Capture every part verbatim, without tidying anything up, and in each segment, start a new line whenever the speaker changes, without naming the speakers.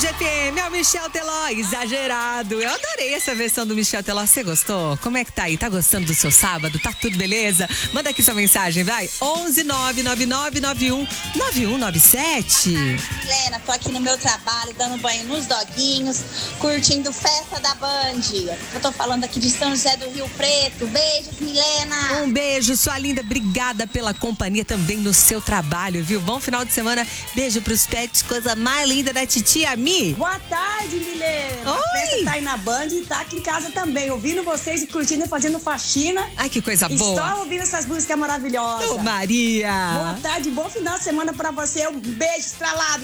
F M, é o Michel Teló, exagerado. Eu adorei essa versão do Michel Teló. Você gostou? Como é que tá aí? Tá gostando do seu sábado? Tá tudo beleza? Manda aqui sua mensagem, vai. onze nove nove nove nove um nove um nove sete.
Helena, tô aqui no meu trabalho, dando banho nos doguinhos, curtindo festa da Band. Eu tô falando aqui de São José do Rio Preto. Beijos, Milena.
Um beijo, sua linda. Obrigada pela companhia também no seu trabalho, viu? Bom final de semana. Beijo pros pets, coisa mais linda da titia Mi.
Boa tarde, Milena.
Oi.
A festa tá aí na Band e tá aqui em casa também, ouvindo vocês e curtindo e fazendo faxina.
Ai, que coisa
e
boa.
só ouvindo essas músicas maravilhosas.
Ô, Maria.
Boa tarde, bom final de semana pra você. Um beijo estralado.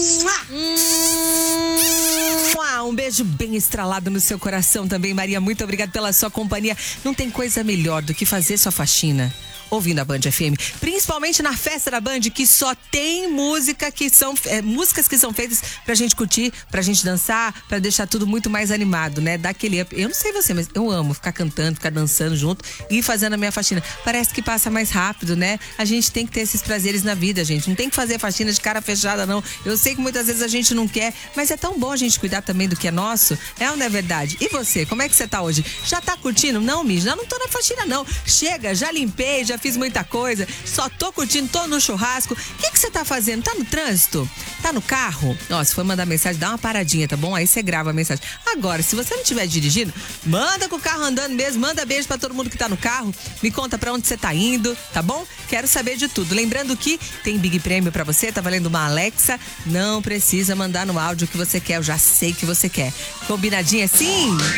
Um beijo bem estralado no seu coração também, Maria. Muito obrigada pela sua companhia. Não tem coisa melhor do que fazer sua faxina ouvindo a Band F M, principalmente na festa da Band, que só tem música que são é, músicas que são feitas pra gente curtir, pra gente dançar, pra deixar tudo muito mais animado, né? Daquele up. Eu não sei você, mas eu amo ficar cantando, ficar dançando junto e fazendo a minha faxina. Parece que passa mais rápido, né? A gente tem que ter esses prazeres na vida, gente. Não tem que fazer faxina de cara fechada, não. Eu sei que muitas vezes a gente não quer, mas é tão bom a gente cuidar também do que é nosso. É ou não é verdade? E você, como é que você tá hoje? Já tá curtindo? Não, Miss, já não tô na faxina, não. Chega, já limpei, já fiz muita coisa, só tô curtindo, tô no churrasco. O que que você tá fazendo? Tá no trânsito? Tá no carro? Ó, se for mandar mensagem, dá uma paradinha, tá bom? Aí você grava a mensagem. Agora, se você não estiver dirigindo, manda com o carro andando mesmo, manda beijo pra todo mundo que tá no carro, me conta pra onde você tá indo, tá bom? Quero saber de tudo. Lembrando que tem Big Prêmio pra você, tá valendo uma Alexa, não precisa mandar no áudio o que você quer, eu já sei que você quer. Combinadinho assim?